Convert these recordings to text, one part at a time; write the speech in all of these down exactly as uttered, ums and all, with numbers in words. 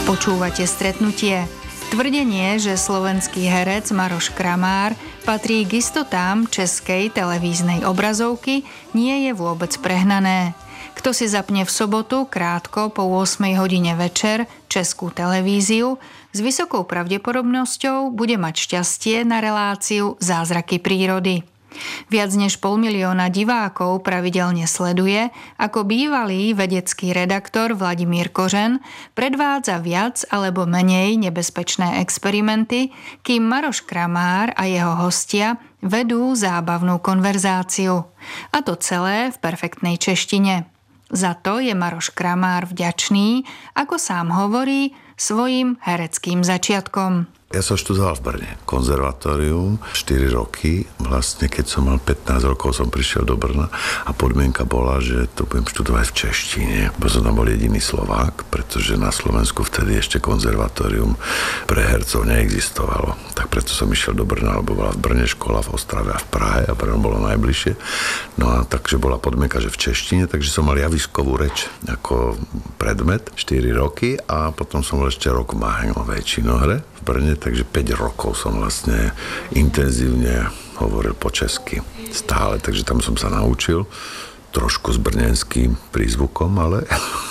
Počúvate Stretnutie. Tvrdenie, že slovenský herec Maroš Kramár patrí k istotám českej televíznej obrazovky, nie je vôbec prehnané. Kto si zapne v sobotu krátko po ôsmej hodine večer českú televíziu, s vysokou pravdepodobnosťou bude mať šťastie na reláciu Zázraky prírody. Viac než pol milióna divákov pravidelne sleduje, ako bývalý vedecký redaktor Vladimír Kořen predvádza viac alebo menej nebezpečné experimenty, kým Maroš Kramár a jeho hostia vedú zábavnú konverzáciu. A to celé v perfektnej češtine. Za to je Maroš Kramár vďačný, ako sám hovorí, svojim hereckým začiatkom. Ja som študoval v Brne, konzervatórium, štyri roky. Vlastne, keď som mal pätnásť rokov, som prišiel do Brna a podmienka bola, že to budem študovať v češtine. Bo som tam bol jediný Slovák, pretože na Slovensku vtedy ešte konzervatórium pre hercov neexistovalo. Tak preto som išiel do Brna, lebo bola v Brne škola, v Ostrave a v Prahe a Brno bolo najbližšie. No a takže bola podmienka, že v češtine, takže som mal javiskovú reč ako predmet štyri roky a potom som bol ešte rok v Máhenovej činohre v Brne, takže päť rokov som vlastne intenzívne hovoril po česky stále, takže tam som sa naučil trošku s brněnským prízvukom, ale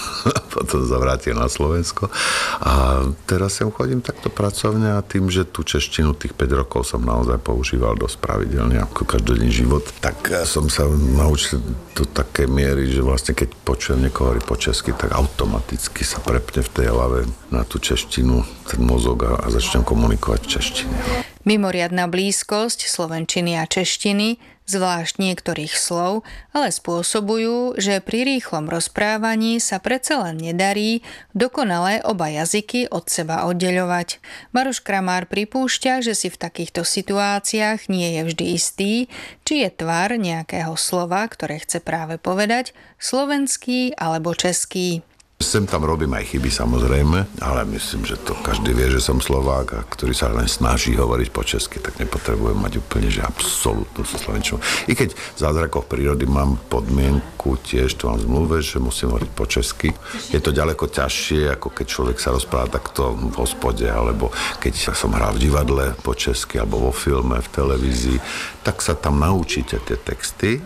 potom sa vrátil na Slovensko a teraz sem chodím takto pracovne a tým, že tú češtinu tých päť rokov som naozaj používal dosť pravidelne ako každodenný život, tak som sa naučil do také miery, že vlastne keď počujem niekoho hovoriť po česky, tak automaticky sa prepne v tej hlave na tú češtinu ten mozog a, a začnem komunikovať v češtine. Mimoriadna blízkosť slovenčiny a češtiny, zvlášť niektorých slov, ale spôsobujú, že pri rýchlom rozprávaní sa predsa len nedarí dokonale oba jazyky od seba oddeľovať. Maroš Kramár pripúšťa, že si v takýchto situáciách nie je vždy istý, či je tvar nejakého slova, ktoré chce práve povedať, slovenský alebo český. Sem tam robím aj chyby, samozrejme, ale myslím, že to každý vie, že som Slovák a ktorý sa len snaží hovoriť po česky, tak nepotrebujem mať úplne, že absolútnu slovenčinu. I keď v Zázrakoch prírody mám podmienku, tiež to mám v zmluve, že musím hovoriť po česky. Je to ďaleko ťažšie, ako keď človek sa rozpráva takto v hospode, alebo keď som hral v divadle po česky, alebo vo filme, v televízii, tak sa tam naučíte tie texty,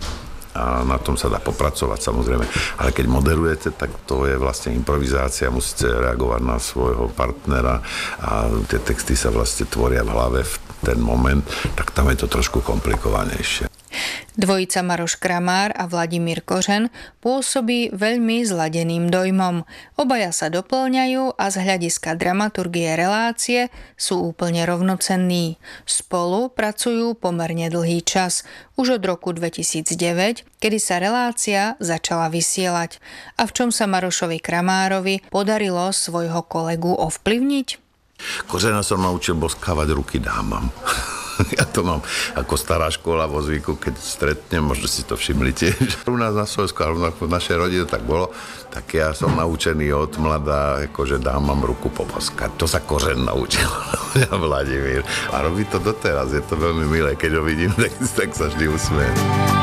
a na tom sa dá popracovať samozrejme. Ale keď moderujete, tak to je vlastne improvizácia, musíte reagovať na svojho partnera a tie texty sa vlastne tvoria v hlave v ten moment, tak tam je to trošku komplikovanejšie. Dvojica Maroš Kramár a Vladimír Kořen pôsobí veľmi zladeným dojmom. Obaja sa doplňajú a z hľadiska dramaturgie relácie sú úplne rovnocenní. Spolu pracujú pomerne dlhý čas, už od roku dvetisícdeväť, kedy sa relácia začala vysielať. A v čom sa Marošovi Kramárovi podarilo svojho kolegu ovplyvniť? Kořena som naučil boskávať ruky dámam. Ja to mám ako stará škola vo zvyku, keď stretnem, možno si to všimli tiež. U nás na Slovensku, alebo v našej rodine tak bolo, tak ja som naučený od mladá, akože dám mám ruku poboskať. To sa Kořen naučil, ja Vladimír. A robí to doteraz, je to veľmi milé, keď ho vidím, tak, tak sa vždy usmiem.